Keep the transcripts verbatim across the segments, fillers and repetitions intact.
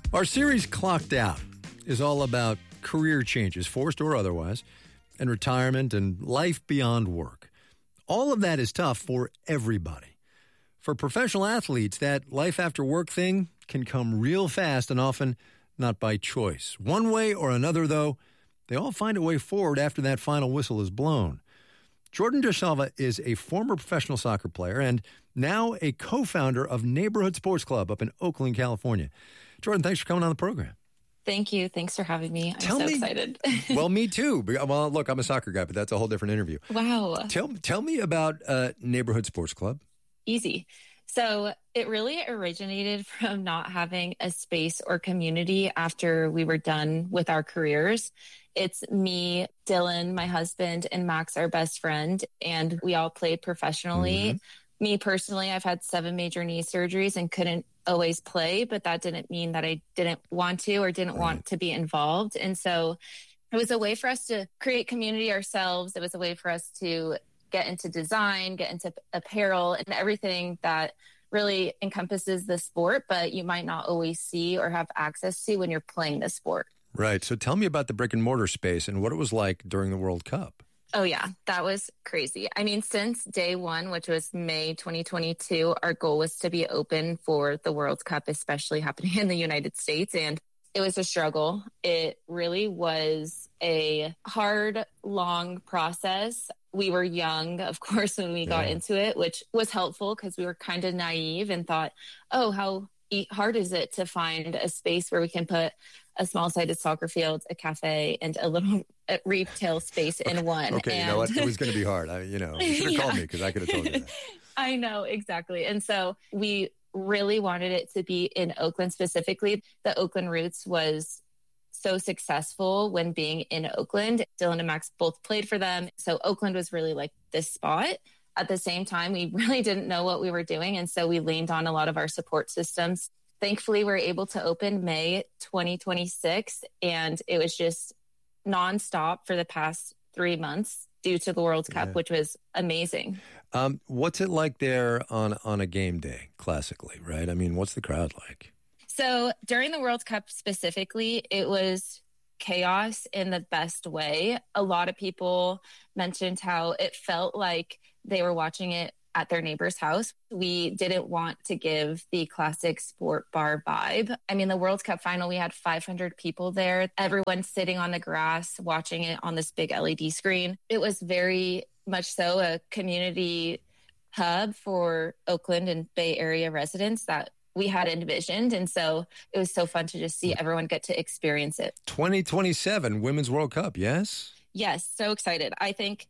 Our series Clocked Out is all about career changes, forced or otherwise, and retirement and life beyond work. All of that is tough for everybody. For professional athletes, that life after work thing can come real fast and often not by choice. One way or another, though, they all find a way forward after that final whistle is blown. Jordan De Silva is a former professional soccer player and now a co-founder of Neighborhood Sports Club up in Oakland, California. Jordan, thanks for coming on the program. Thank you. Thanks for having me. I'm tell so me, excited. Well, me too. Well, look, I'm a soccer guy, but that's a whole different interview. Wow. Tell, tell me about uh, Neighborhood Sports Club. Easy. So it really originated from not having a space or community after we were done with our careers. It's me, Dylan, my husband, and Max, our best friend, and we all played professionally. Mm-hmm. Me personally, I've had seven major knee surgeries and couldn't always play, but that didn't mean that I didn't want to or didn't right. want to be involved. And so it was a way for us to create community ourselves. It was a way for us to get into design, get into apparel, and everything that really encompasses the sport, but you might not always see or have access to when you're playing the sport. Right. So tell me about the brick and mortar space and what it was like during the World Cup. Oh, yeah, that was crazy. I mean, since day one, which was May twenty twenty-two, our goal was to be open for the World Cup, especially happening in the United States. And it was a struggle. It really was a hard, long process. We were young, of course, when we yeah. got into it, which was helpful because we were kind of naive and thought, oh, how hard is it to find a space where we can put a small-sided soccer field, a cafe, and a little retail space in one. Okay, and you know what? It was going to be hard. I, you know, you should have yeah. called me because I could have told you that. I know, exactly. And so we really wanted it to be in Oakland specifically. The Oakland Roots was so successful when being in Oakland. Dylan and Max both played for them. So Oakland was really like this spot. At the same time, we really didn't know what we were doing. And so we leaned on a lot of our support systems. Thankfully, we were able to open May twenty twenty-six, and it was just nonstop for the past three months due to the World Cup, yeah. which was amazing. Um, what's it like there on, on a game day, classically, right? I mean, what's the crowd like? So during the World Cup specifically, it was chaos in the best way. A lot of people mentioned how it felt like they were watching it at their neighbor's house. We didn't want to give the classic sport bar vibe. I mean, the World Cup final, we had five hundred people there, everyone sitting on the grass, watching it on this big L E D screen. It was very much so a community hub for Oakland and Bay Area residents that we had envisioned. And so it was so fun to just see everyone get to experience it. twenty twenty-seven Women's World Cup, yes? Yes, so excited. I think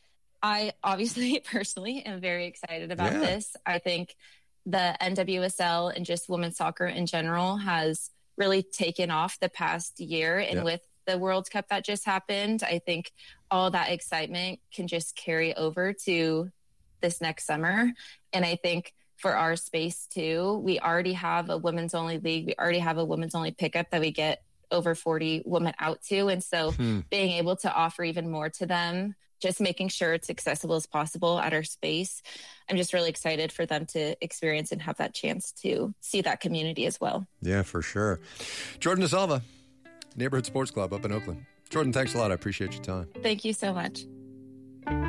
I obviously personally am very excited about yeah. this. I think the N W S L and just women's soccer in general has really taken off the past year. And yeah. with the World Cup that just happened, I think all that excitement can just carry over to this next summer. And I think for our space too, we already have a women's only league. We already have a women's only pickup that we get over forty women out to. And so hmm. being able to offer even more to them, just making sure it's accessible as possible at our space. I'm just really excited for them to experience and have that chance to see that community as well. Yeah, for sure. Jordan De Silva, Neighborhood Sports Club up in Oakland. Jordan, thanks a lot. I appreciate your time. Thank you so much.